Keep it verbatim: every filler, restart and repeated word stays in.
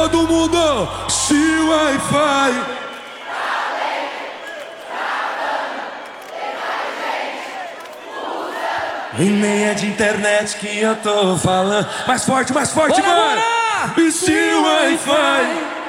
todo mundo. Se Wi-Fi. E nem é de internet que eu tô falando. Mais forte, mais forte, Bora, mano. bora! E se Wi-Fi.